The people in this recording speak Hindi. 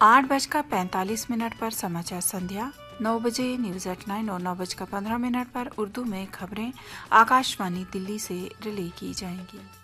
8:45 पर समाचार संध्या, 9 बजे न्यूज एट 9 और 9:15 पर उर्दू में खबरें आकाशवाणी दिल्ली से रिले की जाएंगी।